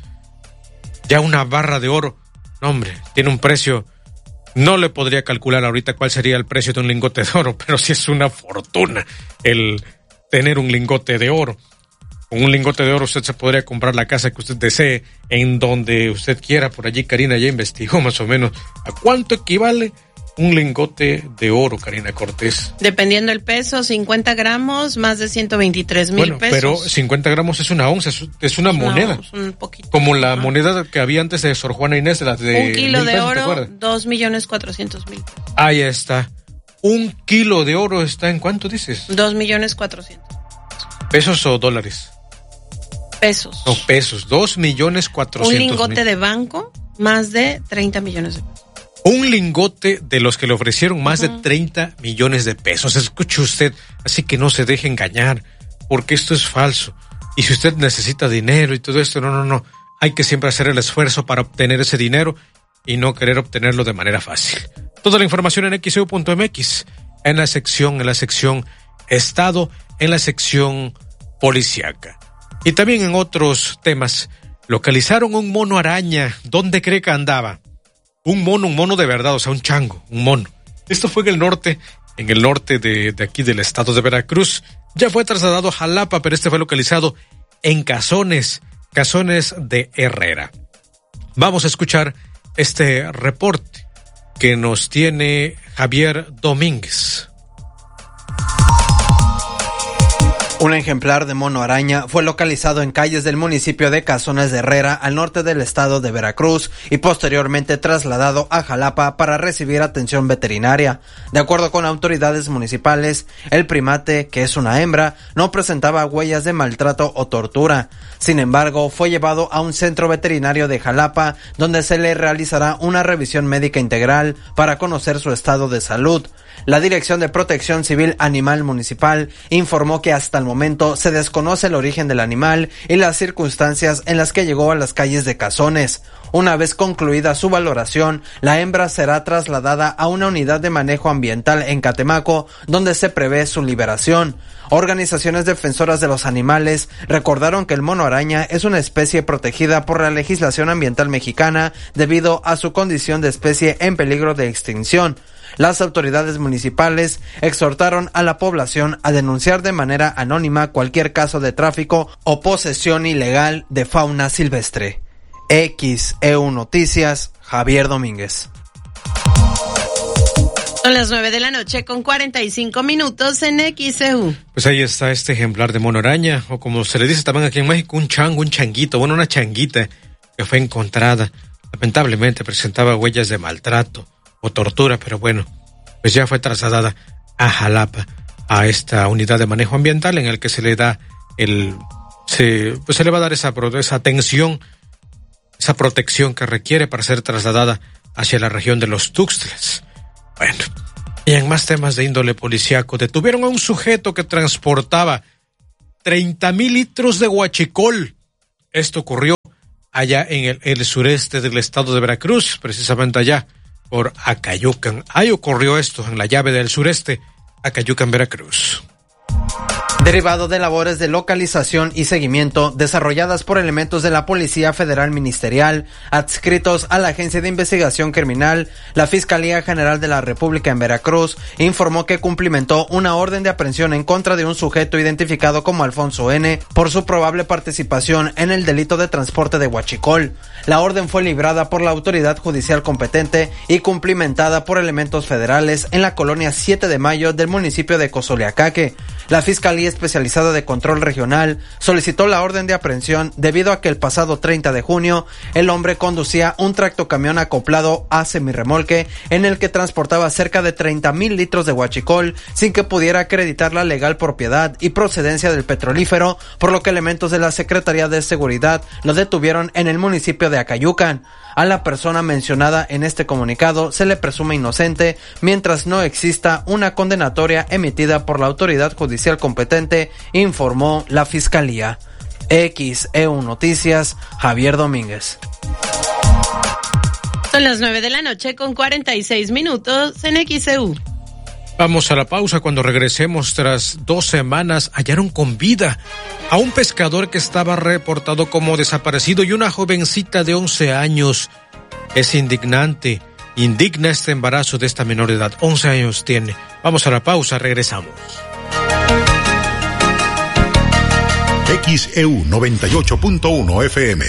Ya una barra de oro, no hombre, tiene un precio, no le podría calcular ahorita cuál sería el precio de un lingote de oro, pero sí es una fortuna el tener un lingote de oro. Con un lingote de oro usted se podría comprar la casa que usted desee, en donde usted quiera. Por allí Karina ya investigó más o menos a cuánto equivale un lingote de oro, Karina Cortés. Dependiendo del peso, cincuenta gramos, más de ciento veintitrés mil bueno, pesos. Pero cincuenta gramos es una onza, es, es una es moneda. Una, es un poquito. Como la ah. moneda que había antes de Sor Juana Inés, las de un kilo de pesos, oro, dos millones cuatrocientos mil. Ahí está. Un kilo de oro está en ¿cuánto dices? Dos millones cuatrocientos. ¿Pesos o dólares? Pesos. No, pesos. Dos millones cuatrocientos mil. Un lingote de banco, más de treinta millones de pesos. Un lingote de los que le ofrecieron más uh-huh. de treinta millones de pesos. Escuche usted, así que no se deje engañar, porque esto es falso. Y si usted necesita dinero y todo esto, no, no, no. Hay que siempre hacer el esfuerzo para obtener ese dinero y no querer obtenerlo de manera fácil. Toda la información en equis e u punto eme equis, en la sección, en la sección Estado, en la sección Policiaca. Y también en otros temas, localizaron un mono araña. ¿Dónde cree que andaba? Un mono, un mono de verdad, o sea, un chango, un mono. Esto fue en el norte, en el norte de, de aquí del estado de Veracruz. Ya fue trasladado a Jalapa, pero este fue localizado en Cazones, Cazones de Herrera. Vamos a escuchar este reporte que nos tiene Javier Domínguez. Un ejemplar de mono araña fue localizado en calles del municipio de Cazones de Herrera, al norte del estado de Veracruz, y posteriormente trasladado a Jalapa para recibir atención veterinaria. De acuerdo con autoridades municipales, el primate, que es una hembra, no presentaba huellas de maltrato o tortura. Sin embargo, fue llevado a un centro veterinario de Jalapa, donde se le realizará una revisión médica integral para conocer su estado de salud. La Dirección de Protección Civil Animal Municipal informó que hasta el momento se desconoce el origen del animal y las circunstancias en las que llegó a las calles de Cazones. Una vez concluida su valoración, la hembra será trasladada a una unidad de manejo ambiental en Catemaco, donde se prevé su liberación. Organizaciones defensoras de los animales recordaron que el mono araña es una especie protegida por la legislación ambiental mexicana debido a su condición de especie en peligro de extinción. Las autoridades municipales exhortaron a la población a denunciar de manera anónima cualquier caso de tráfico o posesión ilegal de fauna silvestre. X E U Noticias, Javier Domínguez. Son las nueve de la noche con cuarenta y cinco minutos en X E U. Pues ahí está este ejemplar de mono araña, o como se le dice también aquí en México, un chango, un changuito, bueno, una changuita que fue encontrada. Lamentablemente presentaba huellas de maltrato o tortura, pero bueno, pues ya fue trasladada a Jalapa, a esta unidad de manejo ambiental en el que se le da el, se, pues se le va a dar esa, esa atención, esa protección que requiere para ser trasladada hacia la región de los Tuxtlas. Bueno, y en más temas de índole policiaco, detuvieron a un sujeto que transportaba treinta mil litros de huachicol. Esto ocurrió allá en el, el sureste del estado de Veracruz, precisamente allá por Acayucan. Ahí ocurrió esto, en la llave del sureste, Acayucan, Veracruz. Derivado de labores de localización y seguimiento desarrolladas por elementos de la Policía Federal Ministerial adscritos a la Agencia de Investigación Criminal, la Fiscalía General de la República en Veracruz informó que cumplimentó una orden de aprehensión en contra de un sujeto identificado como Alfonso N. por su probable participación en el delito de transporte de huachicol. La orden fue librada por la autoridad judicial competente y cumplimentada por elementos federales en la colonia siete de mayo del municipio de Cozoleacaque. La Fiscalía Especializada de Control Regional solicitó la orden de aprehensión debido a que el pasado treinta de junio el hombre conducía un tractocamión acoplado a semirremolque en el que transportaba cerca de treinta mil litros de huachicol sin que pudiera acreditar la legal propiedad y procedencia del petrolífero, por lo que elementos de la Secretaría de Seguridad lo detuvieron en el municipio de Acayucan. A la persona mencionada en este comunicado se le presume inocente mientras no exista una condenatoria emitida por la autoridad judicial competente, informó la Fiscalía. X E U Noticias, Javier Domínguez. Son las nueve de la noche con cuarenta y seis minutos en X E U. Vamos a la pausa. Cuando regresemos, tras dos semanas, hallaron con vida a un pescador que estaba reportado como desaparecido y una jovencita de once años. Es indignante, indigna este embarazo de esta menor de edad. once años tiene. Vamos a la pausa, regresamos. X E U noventa y ocho punto uno F M.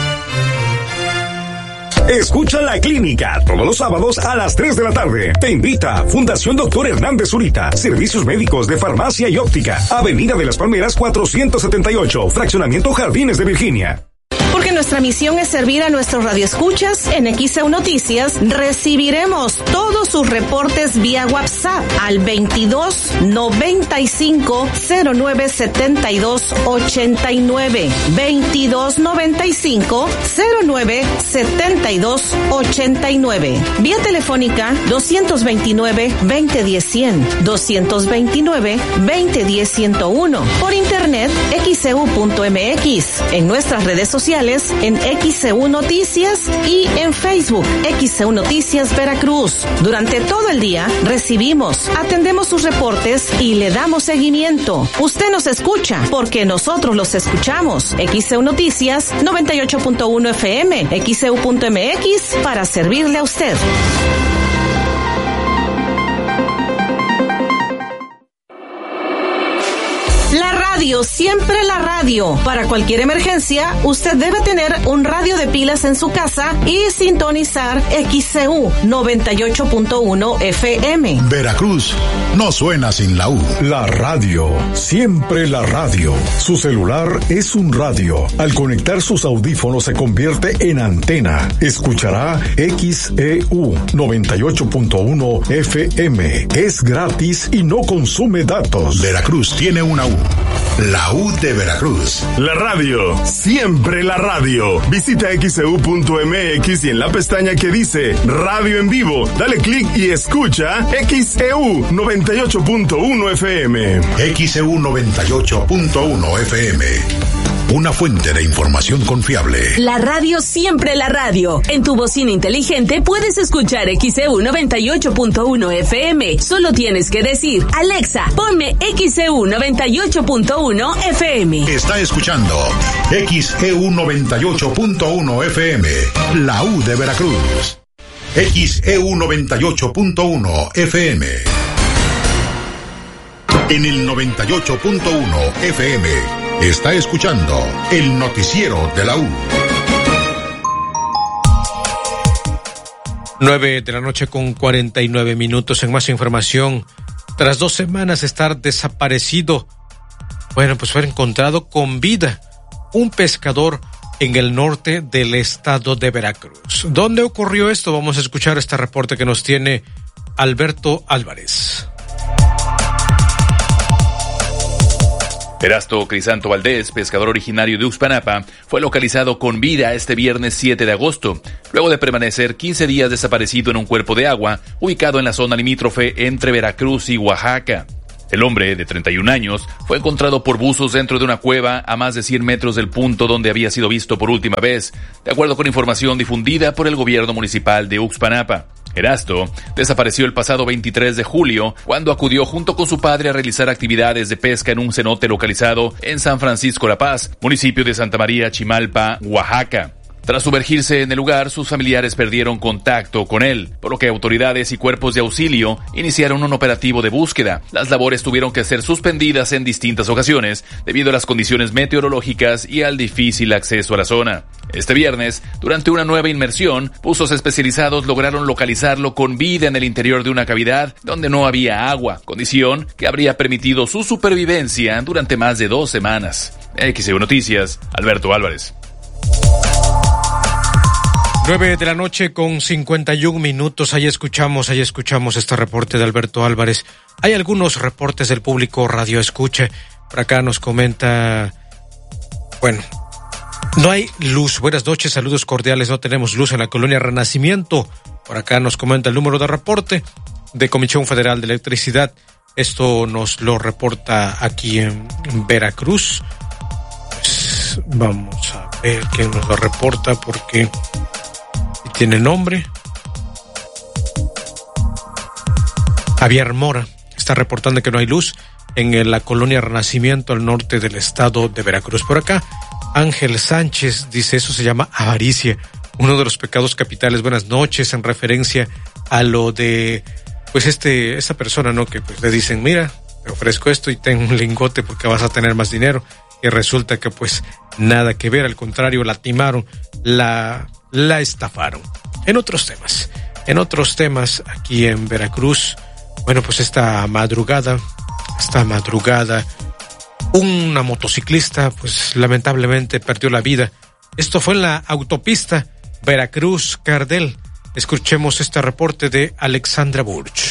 Escucha La Clínica todos los sábados a las tres de la tarde. Te invita Fundación Doctor Hernández Zurita. Servicios médicos de farmacia y óptica. Avenida de las Palmeras cuatrocientos setenta y ocho. Fraccionamiento Jardines de Virginia. Porque nuestra misión es servir a nuestros radioescuchas, en X E U Noticias recibiremos todos sus reportes vía WhatsApp al veintidós noventa y cinco cero nueve setenta y dos ochenta y nueve. veintidós noventa y cinco cero nueve setenta y dos ochenta y nueve. Vía telefónica doscientos veintinueve veinte diez cien, doscientos veintinueve veinte diez ciento uno. Por internet x e u punto m x. En nuestras redes sociales en X E U Noticias y en Facebook X E U Noticias Veracruz. Durante todo el día recibimos, atendemos sus reportes y le damos seguimiento. Usted nos escucha porque nosotros los escuchamos. X E U Noticias noventa y ocho punto uno F M, x e u punto m x para servirle a usted. La radio, siempre la radio. Para cualquier emergencia, usted debe tener un radio de pilas en su casa y sintonizar X E U noventa y ocho punto uno F M. Veracruz no suena sin la U. La radio, siempre la radio. Su celular es un radio. Al conectar sus audífonos se convierte en antena. Escuchará X E U noventa y ocho punto uno F M. Es gratis y no consume datos. Veracruz tiene una U. La U de Veracruz. La radio, siempre la radio. Visita x e u punto m x y en la pestaña que dice Radio en Vivo, dale clic y escucha X E U noventa y ocho punto uno F M. X E U noventa y ocho punto uno F M. una fuente de información confiable. La radio siempre la radio. En tu bocina inteligente puedes escuchar X E U noventa y ocho punto uno F M. Solo tienes que decir, Alexa, ponme X E U noventa y ocho punto uno F M. Está escuchando X E U noventa y ocho punto uno F M, la U de Veracruz. X E U noventa y ocho punto uno F M. En el noventa y ocho punto uno F M está escuchando el noticiero de la U. Nueve de la noche con cuarenta y nueve minutos. En más información, tras dos semanas de estar desaparecido, bueno, pues fue encontrado con vida un pescador en el norte del estado de Veracruz. ¿Dónde ocurrió esto? Vamos a escuchar este reporte que nos tiene Alberto Álvarez. Erasto Crisanto Valdés, pescador originario de Uxpanapa, fue localizado con vida este viernes siete de agosto, luego de permanecer quince días desaparecido en un cuerpo de agua ubicado en la zona limítrofe entre Veracruz y Oaxaca. El hombre, de treinta y un años, fue encontrado por buzos dentro de una cueva a más de cien metros del punto donde había sido visto por última vez, de acuerdo con información difundida por el gobierno municipal de Uxpanapa. Erasto desapareció el pasado veintitrés de julio, cuando acudió junto con su padre a realizar actividades de pesca en un cenote localizado en San Francisco La Paz, municipio de Santa María Chimalpa, Oaxaca. Tras sumergirse en el lugar, sus familiares perdieron contacto con él, por lo que autoridades y cuerpos de auxilio iniciaron un operativo de búsqueda. Las labores tuvieron que ser suspendidas en distintas ocasiones debido a las condiciones meteorológicas y al difícil acceso a la zona. Este viernes, durante una nueva inmersión, buzos especializados lograron localizarlo con vida en el interior de una cavidad donde no había agua, condición que habría permitido su supervivencia durante más de dos semanas. X E U Noticias, Alberto Álvarez. Nueve de la noche con cincuenta y un minutos. Ahí escuchamos, ahí escuchamos este reporte de Alberto Álvarez. Hay algunos reportes del público Radio Escucha. Por acá nos comenta, bueno, no hay luz. Buenas noches, saludos cordiales. No tenemos luz en la colonia Renacimiento. Por acá nos comenta el número de reporte de Comisión Federal de Electricidad. Esto nos lo reporta aquí en Veracruz. Pues vamos a ver quién nos lo reporta porque tiene nombre. Javier Mora está reportando que no hay luz en la colonia Renacimiento al norte del estado de Veracruz. Por acá, Ángel Sánchez dice, eso se llama avaricia, uno de los pecados capitales. Buenas noches, en referencia a lo de, pues este, esta persona, ¿no? Que pues le dicen, mira, te ofrezco esto y ten un lingote porque vas a tener más dinero. Y resulta que pues nada que ver, al contrario, la timaron, la, la estafaron. En otros temas, en otros temas aquí en Veracruz, bueno, pues esta madrugada, esta madrugada, una motociclista pues lamentablemente perdió la vida. Esto fue en la autopista Veracruz-Cardel. Escuchemos este reporte de Alexandra Burch.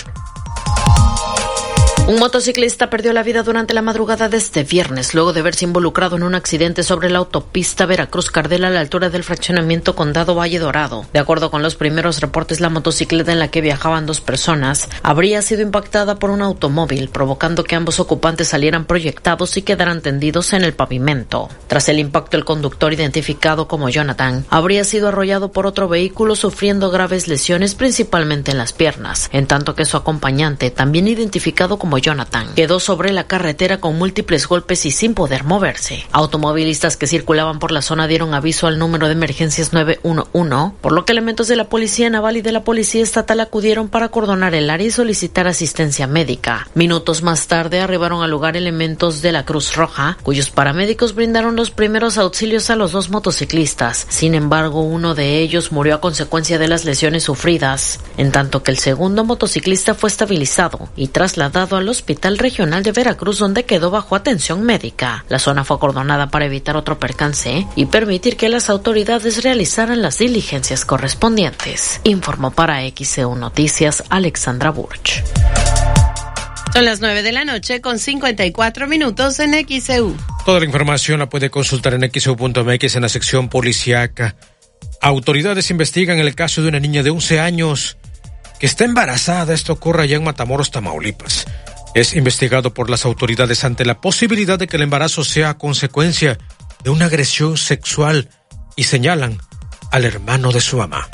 Un motociclista perdió la vida durante la madrugada de este viernes, luego de verse involucrado en un accidente sobre la autopista Veracruz-Cardel a la altura del fraccionamiento Condado Valle Dorado. De acuerdo con los primeros reportes, la motocicleta en la que viajaban dos personas habría sido impactada por un automóvil, provocando que ambos ocupantes salieran proyectados y quedaran tendidos en el pavimento. Tras el impacto, el conductor, identificado como Jonathan, habría sido arrollado por otro vehículo, sufriendo graves lesiones principalmente en las piernas, en tanto que su acompañante, también identificado como Jonathan, quedó sobre la carretera con múltiples golpes y sin poder moverse. Automovilistas que circulaban por la zona dieron aviso al número de emergencias nueve uno uno, por lo que elementos de la Policía Naval y de la Policía Estatal acudieron para acordonar el área y solicitar asistencia médica. Minutos más tarde arribaron al lugar elementos de la Cruz Roja, cuyos paramédicos brindaron los primeros auxilios a los dos motociclistas. Sin embargo, uno de ellos murió a consecuencia de las lesiones sufridas, en tanto que el segundo motociclista fue estabilizado y trasladado al Hospital Regional de Veracruz, donde quedó bajo atención médica. La zona fue acordonada para evitar otro percance y permitir que las autoridades realizaran las diligencias correspondientes. Informó para X E U Noticias Alexandra Burch. Son las nueve de la noche con cincuenta y cuatro minutos en X E U. Toda la información la puede consultar en x e u punto m x en la sección policiaca. Autoridades investigan el caso de una niña de once años que está embarazada. Esto ocurre allá en Matamoros, Tamaulipas. Es investigado por las autoridades ante la posibilidad de que el embarazo sea consecuencia de una agresión sexual y señalan al hermano de su mamá.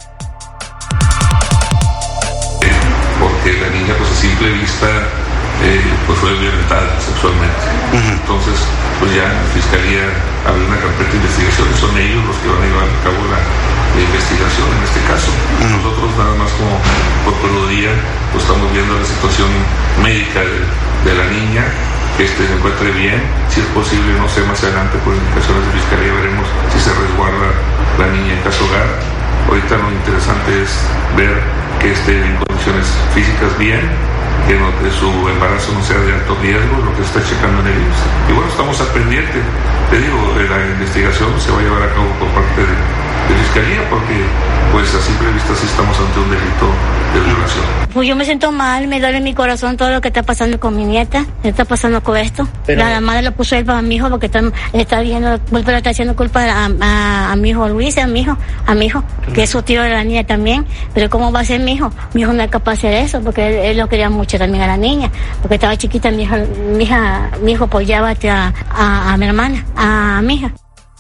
Porque la niña, pues a simple vista, eh, pues fue violentada sexualmente. Uh-huh. Entonces, pues ya la Fiscalía abre una carpeta de investigación y son ellos los que van a llevar a cabo la, la investigación en este caso. Uh-huh. Nosotros nada más como por Procuraduría, pues estamos viendo la situación médica de, de la niña, que este se encuentre bien, si es posible, no sé, más adelante por indicaciones de Fiscalía veremos si se resguarda la niña en caso hogar. Ahorita lo interesante es ver que esté en condiciones físicas bien, que, no, que su embarazo no sea de alto riesgo, lo que se está checando en el I M S S. Y bueno, estamos al pendiente. Te digo, la investigación se va a llevar a cabo por parte de, de Fiscalía, porque pues a simple vista sí estamos ante un delito de violación. Pues yo me siento mal, me duele mi corazón todo lo que está pasando con mi nieta, ¿qué está pasando con esto? Pero... La madre lo puso él para mi hijo porque está, está viendo, pues, pero está haciendo culpa a, a, a mi hijo Luis, a mi hijo, a mi hijo, que es su tío de la niña también, pero ¿cómo va a ser mi hijo? Mi hijo no es capaz de hacer eso, porque él, él lo quería mucho también a la niña, porque estaba chiquita, mi hija, mi hija, mi hijo apoyaba a, a, a mi hermana, a, a mi hija.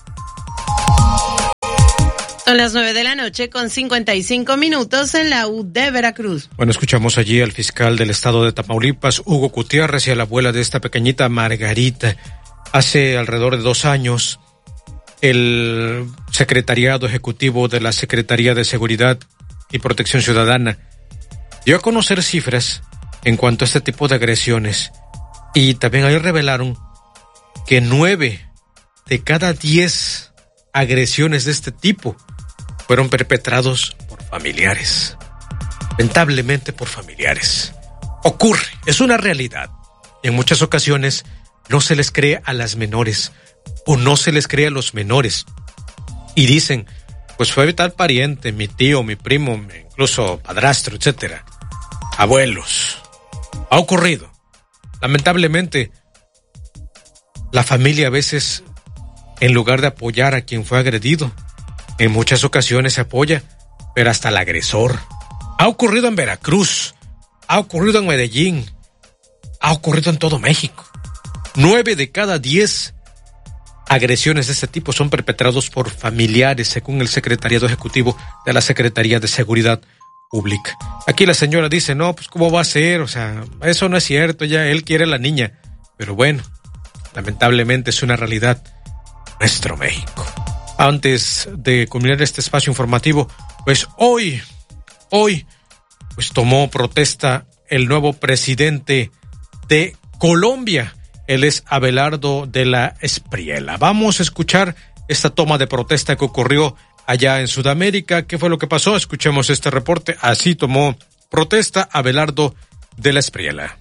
Son las nueve de la noche con cincuenta y cinco minutos en la U de Veracruz. Bueno, escuchamos allí al fiscal del estado de Tamaulipas, Hugo Gutiérrez, y a la abuela de esta pequeñita Margarita. Hace alrededor de dos años, el secretariado ejecutivo de la Secretaría de Seguridad y Protección Ciudadana dio a conocer cifras en cuanto a este tipo de agresiones. Y también ahí revelaron que nueve de cada diez agresiones de este tipo fueron perpetrados por familiares. Lamentablemente por familiares. Ocurre, es una realidad. En muchas ocasiones no se les cree a las menores o no se les cree a los menores. Y dicen, pues fue tal pariente, mi tío, mi primo, incluso padrastro, etcétera. Abuelos. Ha ocurrido. Lamentablemente, la familia a veces, en lugar de apoyar a quien fue agredido, en muchas ocasiones se apoya, pero hasta el agresor. Ha ocurrido en Veracruz, ha ocurrido en Medellín, ha ocurrido en todo México. Nueve de cada diez agresiones de este tipo son perpetrados por familiares, según el Secretariado Ejecutivo de la Secretaría de Seguridad Pública. Aquí la señora dice, no, pues ¿cómo va a ser? O sea, eso no es cierto, ya él quiere a la niña. Pero bueno, lamentablemente es una realidad nuestro México. Antes de culminar este espacio informativo, pues hoy, hoy, pues tomó protesta el nuevo presidente de Colombia. Él es Abelardo de la Espriella. Vamos a escuchar esta toma de protesta que ocurrió allá en Sudamérica. ¿Qué fue lo que pasó? Escuchemos este reporte. Así tomó protesta Abelardo de la Espriella.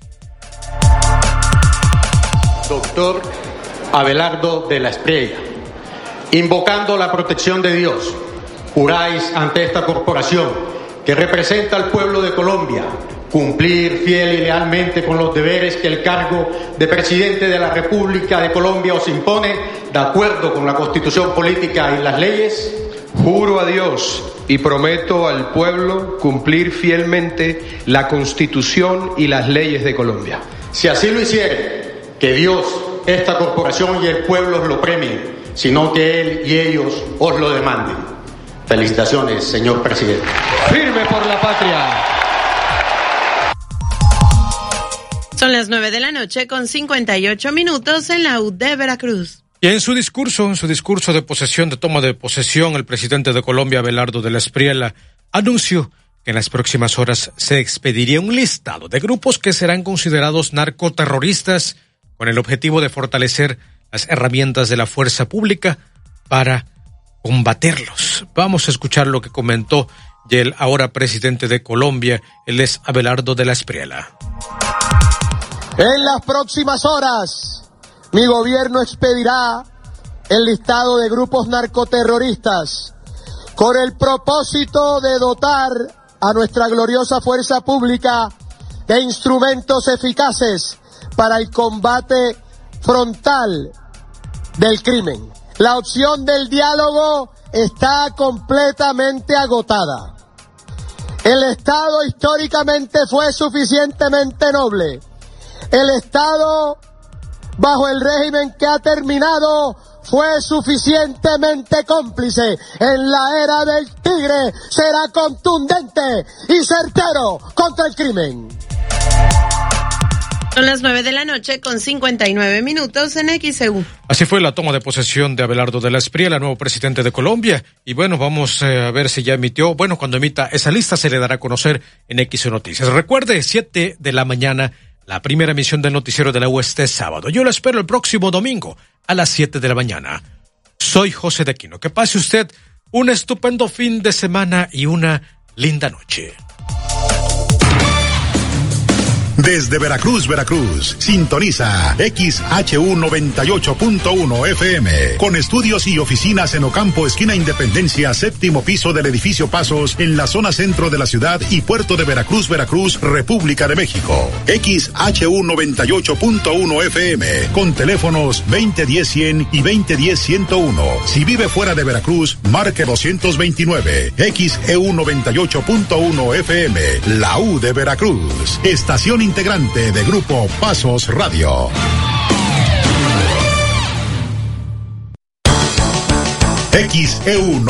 Doctor Abelardo de la Espriella, invocando la protección de Dios, juráis ante esta corporación que representa al pueblo de Colombia cumplir fiel y lealmente con los deberes que el cargo de presidente de la República de Colombia os impone, de acuerdo con la Constitución Política y las leyes. Juro a Dios y prometo al pueblo cumplir fielmente la Constitución y las leyes de Colombia. Si así lo hiciere, que Dios, esta corporación y el pueblo os lo premien, sino que él y ellos os lo demanden. Felicitaciones, señor presidente. Firme por la patria. Son las nueve de la noche con cincuenta y ocho minutos en la U de Veracruz. Y en su discurso, en su discurso de posesión, de toma de posesión, el presidente de Colombia, Abelardo de la Espriella, anunció que en las próximas horas se expediría un listado de grupos que serán considerados narcoterroristas con el objetivo de fortalecer las herramientas de la fuerza pública para combatirlos. Vamos a escuchar lo que comentó el ahora presidente de Colombia, él es Abelardo de la Espriella. En las próximas horas, mi gobierno expedirá el listado de grupos narcoterroristas con el propósito de dotar a nuestra gloriosa fuerza pública de instrumentos eficaces para el combate frontal del crimen. La opción del diálogo está completamente agotada. El Estado históricamente fue suficientemente noble. El Estado, bajo el régimen que ha terminado, fue suficientemente cómplice en la era del tigre, será contundente y certero contra el crimen. Son las nueve de la noche con cincuenta y nueve minutos en X E U. Así fue la toma de posesión de Abelardo de la Espriella, nuevo presidente de Colombia. Y bueno, vamos eh, a ver si ya emitió. Bueno, cuando emita esa lista se le dará a conocer en X E U Noticias. Recuerde, siete de la mañana, la primera emisión del noticiero de la U este sábado. Yo lo espero el próximo domingo a las siete de la mañana. Soy José de Aquino. Que pase usted un estupendo fin de semana y una linda noche. Desde Veracruz, Veracruz, sintoniza X H U noventa y ocho punto uno F M, con estudios y oficinas en Ocampo, esquina Independencia, séptimo piso del edificio Pasos, en la zona centro de la ciudad y puerto de Veracruz, Veracruz, República de México. X H U noventa y ocho punto uno F M, con teléfonos veinte diez cien y veinte diez ciento uno. Si vive fuera de Veracruz, marque doscientos veintinueve. X E U noventa y ocho punto uno F M, la U de Veracruz. Estación integrante de Grupo Pasos Radio. X E U